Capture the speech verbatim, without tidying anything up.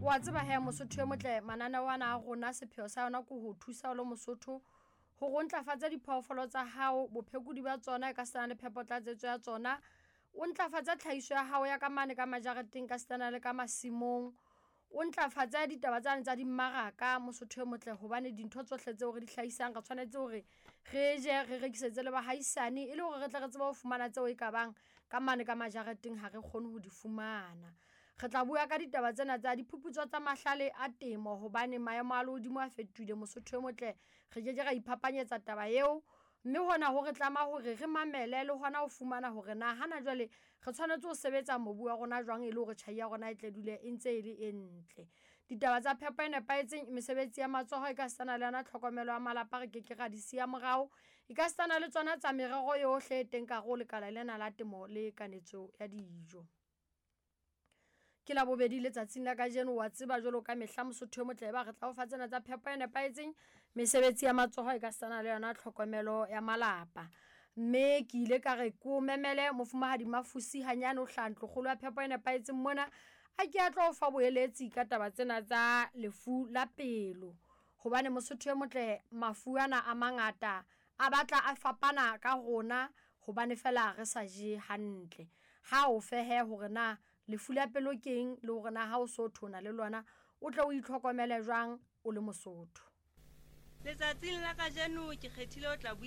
wa tseba he Mosotho e motle manana wana a rona sepheo sa yona go ho thusa lo Mosotho ho go ntlafatsa diphoofolo tsa hao bophekudi ba tsona ka sana le phepotlatsetso ya tsona o ntlafatsa tlhaiso ya hao ya ka mane ka majareteng ka sana le ka masimong o ntlafatsa ditaba tsane tsa dimmaraka Mosotho e motle hobane dintho tsohle tseo re di hlaisang ka tshwanetse hore re je re rekisetse le bahaisane ile hore re tla re tseba ho fumana tseo e ka bang ka mane ka majareteng ha re kgone ho di fumana. Re tla bua ka ditaba tsena tsa diphuputso tsa mahlale a temo hobane maemo a lodimo a fetohile Mosotho e motle re je je ra iphapanyetsa taba eo mme hona ho re tlama hore re mamele le hona ho fumana hore na hana jwale re tshwanetse ho sebetsa mobu wa rona jwang ile hore tjhai ya rona e tle dule e ntse e le entle. Ditaba tsa phepo e nepaetseng mesebetsi ya matsoho e ka sana le yona tlhokomelo ya malapa re ke ke ra di sia morao e ka sana le tsona tsa merero yohle e teng ka go lekala lena la temo le kanetso ya dijo. Ke la bobedi letsatsing la kajeno wa tseba jolo ka mehla Mosotho e motle ba re tla o fa tsena tsa phepo e nepaetseng mesebetsi ya matsoho e ka sana le yona tlhokomelo ya malapa mme ke ile ka re ko memele mofumahadi mafusi hanyane o hlantlo kgolo ya phepo e nepaetseng mona a ke a tlo fa boeletsi ka taba tsena tsa lefu la pelo hobane Mosotho e motle mafu ana a mangata a batla a fapana ka rona hobane fela re sa je hantle ha o fehe hore na lefu la pelo keng le hore na ha o so thona le lona o tla o itlhokomele jwang o le Mosotho. Letsatsing la kajeno ke kgethile o tla